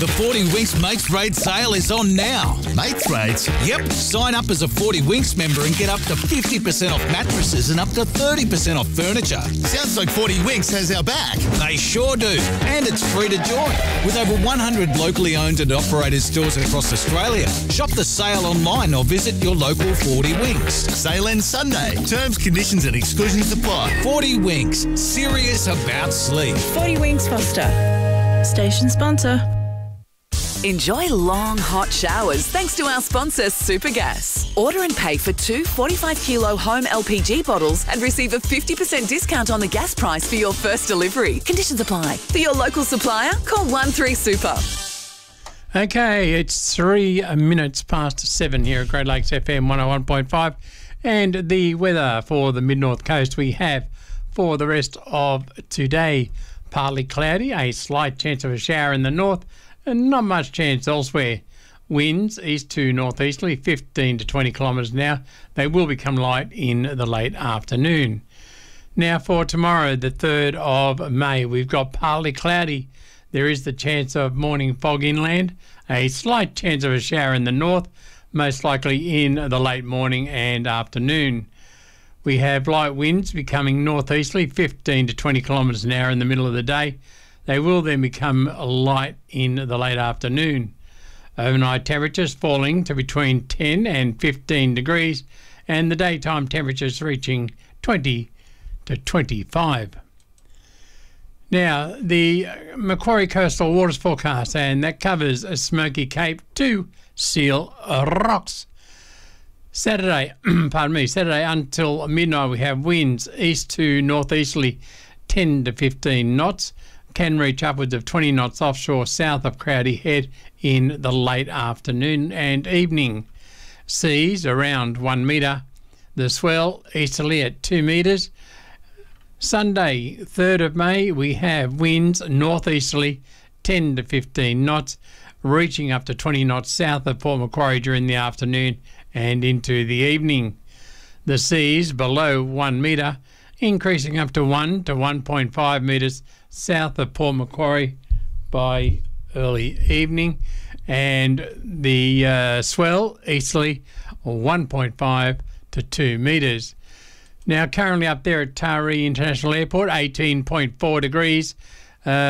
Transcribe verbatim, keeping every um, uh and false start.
The forty Winks Mates Rate sale is on now. Mates Rates? Yep. Sign up as a forty Winks member and get up to fifty percent off mattresses and up to thirty percent off furniture. Sounds like forty Winks has our back. They sure do. And it's free to join. With over one hundred locally owned and operated stores across Australia. Shop the sale online or visit your local forty Winks. Sale ends Sunday. Terms, conditions and exclusions apply. forty Winks. Serious about sleep. forty Winks Foster. Station sponsor. Enjoy long, hot showers thanks to our sponsor, Supergas. Order and pay for two forty-five kilo home L P G bottles and receive a fifty percent discount on the gas price for your first delivery. Conditions apply. For your local supplier, call one three super. Okay, it's three minutes past seven here at Great Lakes F M one oh one point five. And the weather for the mid-north coast we have for the rest of today. Partly cloudy, a slight chance of a shower in the north, and not much chance elsewhere. Winds east to northeasterly, fifteen to twenty kilometres an hour. They will become light in the late afternoon. Now for tomorrow, the third of May, we've got partly cloudy. There is the chance of morning fog inland, a slight chance of a shower in the north, most likely in the late morning and afternoon. We have light winds becoming northeasterly, fifteen to twenty kilometres an hour in the middle of the day. They will then become light in the late afternoon. Overnight temperatures falling to between ten and fifteen degrees, and the daytime temperatures reaching twenty to twenty-five. Now, the Macquarie Coastal Waters forecast, and that covers a Smoky Cape to Seal Rocks. Saturday, pardon me, Saturday until midnight we have winds east to northeasterly ten to fifteen knots, can reach upwards of twenty knots offshore south of Crowdy Head in the late afternoon and evening. Seas around one metre, the swell easterly at two metres. Sunday, third of May, we have winds northeasterly ten to fifteen knots, reaching up to twenty knots south of Port Macquarie during the afternoon and into the evening. The seas below one metre, increasing up to one to one point five metres south of Port Macquarie by early evening, and the uh, swell easterly one point five to two metres. Now currently up there at Taree International Airport, eighteen point four degrees. Uh,